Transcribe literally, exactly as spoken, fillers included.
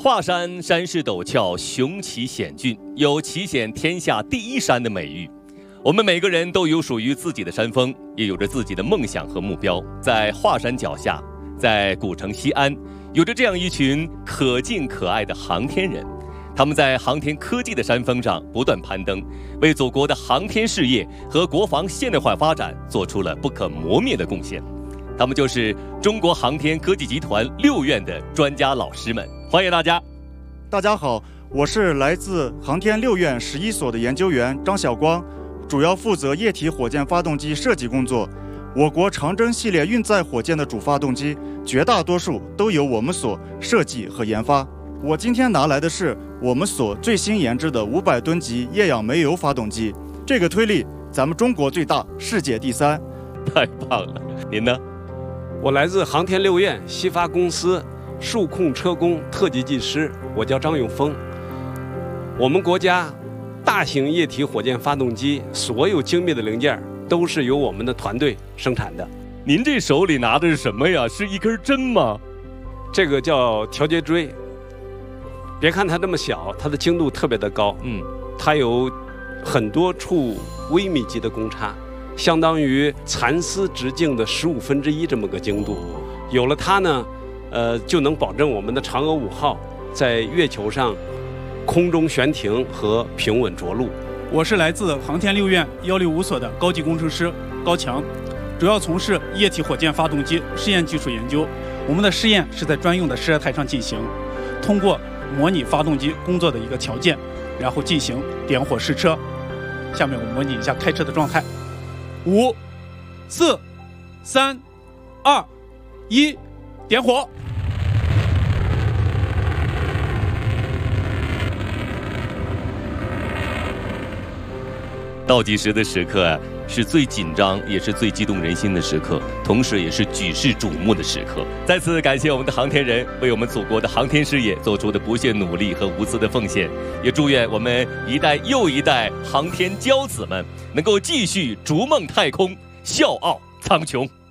华山山势陡峭，雄奇险峻，有奇险天下第一山的美誉。我们每个人都有属于自己的山峰，也有着自己的梦想和目标。在华山脚下，在古城西安，有着这样一群可敬可爱的航天人。他们在航天科技的山峰上不断攀登，为祖国的航天事业和国防现代化发展做出了不可磨灭的贡献。他们就是中国航天科技集团六院的专家老师们，欢迎大家。 大家好，我是来自航天六院十一所的研究员张晓光，主要负责液体火箭发动机设计工作。我国长征系列运载火箭的主发动机，绝大多数都由我们所设计和研发。我今天拿来的是我们所最新研制的五百吨级液氧煤油发动机，这个推力咱们中国最大，世界第三。 太棒了，您呢？ 我来自航天六院西发公司数控车工特级技师，我叫张永峰。我们国家大型液体火箭发动机所有精密的零件都是由我们的团队生产的。 您这手里拿的是什么呀？是一根针吗？ 这个叫调节锥。别看它这么小，它的精度特别的高。嗯，它有很多处微米级的公差，相当于蚕丝直径的十五分之一这么个精度。有了它呢，呃，就能保证我们的嫦娥五号在月球上空中悬停和平稳着陆。 我是来自航天六院幺六五所的高级工程师高强，主要从事液体火箭发动机试验技术研究。我们的试验是在专用的试热台上进行，通过模拟发动机工作的一个条件，然后进行点火试车。下面我模拟一下开车的状态。五、四、三、二、一，点火！ 倒计时的时刻啊，是最紧张也是最激动人心的时刻，同时也是举世瞩目的时刻。再次感谢我们的航天人为我们祖国的航天事业做出的不懈努力和无私的奉献，也祝愿我们一代又一代航天骄子们能够继续逐梦太空，笑傲苍穹。